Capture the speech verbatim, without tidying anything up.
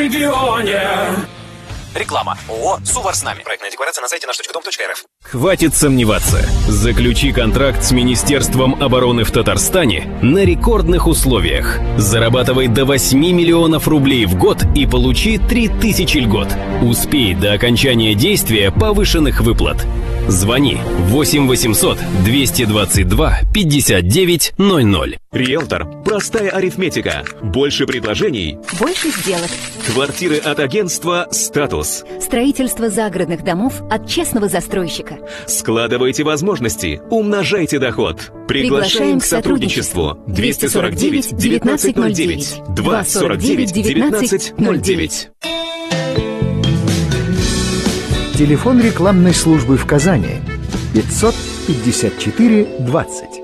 регионе. Реклама. ООО «Сувар с нами». Проектная декларация на сайте наш точка дом точка эр эф. Хватит сомневаться. Заключи контракт с Министерством обороны в Татарстане на рекордных условиях. Зарабатывай до восьми миллионов рублей в год и получи три тысячи льгот. Успей до окончания действия повышенных выплат. Звони восемь восемьсот двести двадцать два пятьдесят девять ноль ноль. Риэлтор. Простая арифметика. Больше предложений. Больше сделок. Квартиры от агентства «Статус». Строительство загородных домов от честного застройщика. Складывайте возможности. Умножайте доход. Приглашаем к сотрудничеству. двести сорок девять девятнадцать ноль девять. двести сорок девять девятнадцать ноль девять. Телефон рекламной службы в Казани пятьсот пятьдесят четыре двадцать.